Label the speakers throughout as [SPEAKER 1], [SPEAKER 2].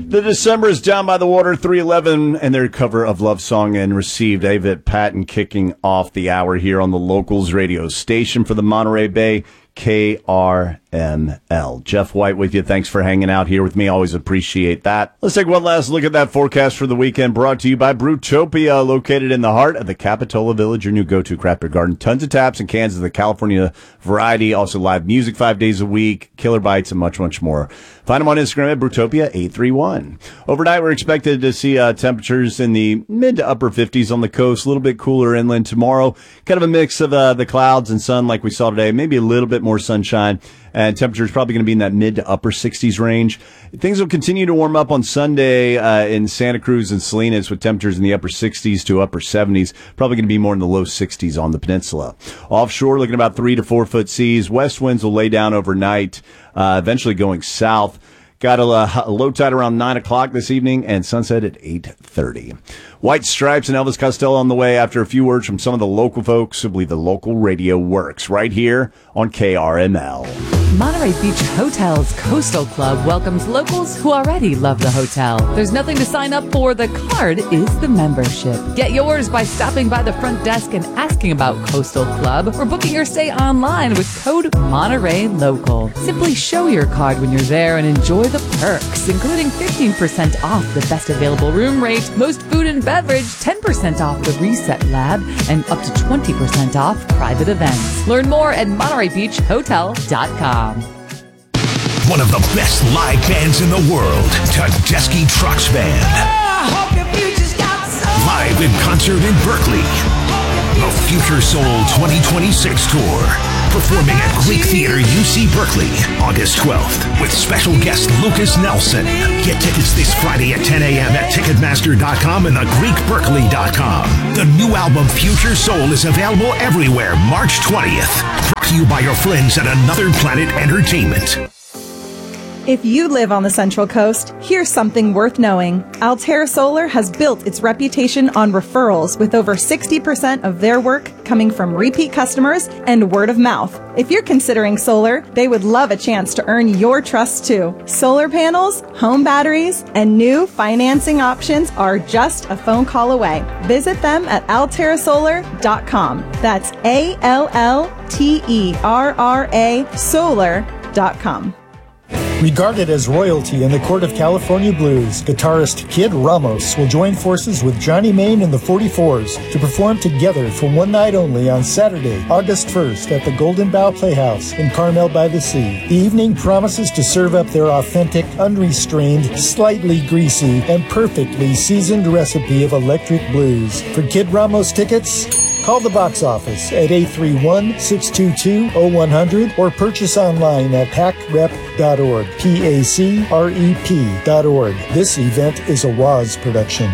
[SPEAKER 1] The Decembers Down by the Water, 311, and their cover of Love Song and received Avett Patton kicking off the hour here on the Locals radio station for the Monterey Bay, KRML. Jeff White with you. Thanks for hanging out here with me. Always appreciate that. Let's take one last look at that forecast for the weekend, brought to you by Brewtopia, located in the heart of the Capitola Village, your new go-to craft beer garden. Tons of taps and cans of the California variety. Also live music 5 days a week, killer bites, and much, much more. Find them on Instagram at Brewtopia831. Overnight, we're expected to see temperatures in the mid to upper 50s on the coast, a little bit cooler inland tomorrow. Kind of a mix of the clouds and sun like we saw today, maybe a little bit more sunshine. And temperatures probably going to be in that mid to upper 60s range. Things will continue to warm up on Sunday in Santa Cruz and Salinas with temperatures in the upper 60s to upper 70s. Probably going to be more in the low 60s on the peninsula. Offshore, looking about 3 to 4 foot seas. West winds will lay down overnight, eventually going south. Got a low tide around 9 o'clock this evening and sunset at 8:30. White Stripes and Elvis Costello on the way after a few words from some of the local folks who believe the local radio works right here on KRML.
[SPEAKER 2] Monterey Beach Hotel's Coastal Club welcomes locals who already love the hotel. There's nothing to sign up for. The card is the membership. Get yours by stopping by the front desk and asking about Coastal Club or booking your stay online with code Monterey Local. Simply show your card when you're there and enjoy the perks, including 15% off the best available room rate, most food and beverage, 10% off the Reset Lab, and up to 20% off private events. Learn more at MontereyBeachHotel.com.
[SPEAKER 3] One of the best live bands in the world, Tedeschi Trucks Band. Live in concert in Berkeley. The Future Soul 2026 Tour. Performing at Greek Theater UC Berkeley, August 12th, with special guest Lucas Nelson. Get tickets this Friday at 10 a.m. at Ticketmaster.com and thegreekberkeley.com. The new album Future Soul is available everywhere March 20th. Brought to you by your friends at Another Planet Entertainment.
[SPEAKER 4] If you live on the Central Coast, here's something worth knowing. Altair Solar has built its reputation on referrals, with over 60% of their work coming from repeat customers and word of mouth. If you're considering solar, they would love a chance to earn your trust too. Solar panels, home batteries, and new financing options are just a phone call away. Visit them at altairasolar.com. That's ALLTERRA solar.com.
[SPEAKER 5] Regarded as royalty in the Court of California Blues, guitarist Kid Ramos will join forces with Johnny Main and the 44s to perform together for one night only on Saturday, August 1st at the Golden Bough Playhouse in Carmel by the Sea. The evening promises to serve up their authentic, unrestrained, slightly greasy, and perfectly seasoned recipe of electric blues. For Kid Ramos tickets, call the box office at 831-622-0100 or purchase online at pacrep.org, PACREP.org. This event is a WAZ production.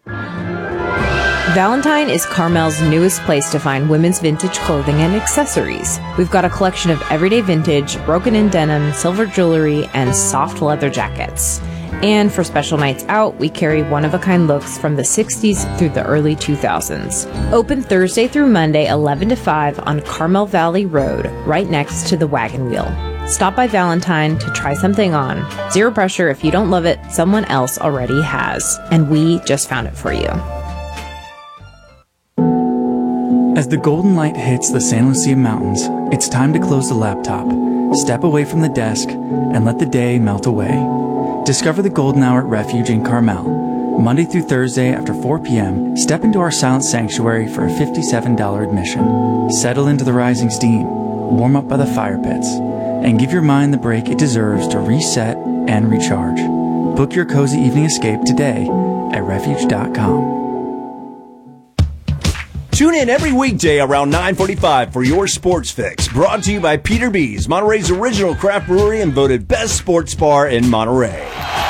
[SPEAKER 6] Valentine is Carmel's newest place to find women's vintage clothing and accessories. We've got a collection of everyday vintage, broken-in denim, silver jewelry, and soft leather jackets. And for special nights out, we carry one-of-a-kind looks from the 60s through the early 2000s. Open Thursday through Monday, 11 to 5 on Carmel Valley Road, right next to the Wagon Wheel. Stop by Valentine to try something on. Zero pressure. If you don't love it, someone else already has. And we just found it for you.
[SPEAKER 7] As the golden light hits the San Lucia Mountains, it's time to close the laptop, step away from the desk, and let the day melt away. Discover the golden hour at Refuge in Carmel. Monday through Thursday after 4 p.m., step into our silent sanctuary for a $57 admission. Settle into the rising steam, warm up by the fire pits, and give your mind the break it deserves to reset and recharge. Book your cozy evening escape today at refuge.com.
[SPEAKER 1] Tune in every weekday around 9:45 for your sports fix. Brought to you by Peter B's, Monterey's original craft brewery and voted best sports bar in Monterey.